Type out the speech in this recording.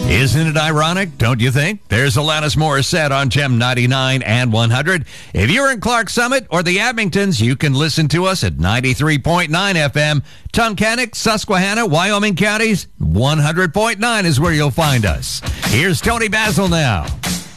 Isn't it ironic, don't you think? There's Alanis Morissette on Gem 99 and 100. If you're in Clark Summit or the Abingtons, you can listen to us at 93.9 FM. Tunkhannock, Susquehanna, Wyoming counties, 100.9 is where you'll find us. Here's Tony Basil now.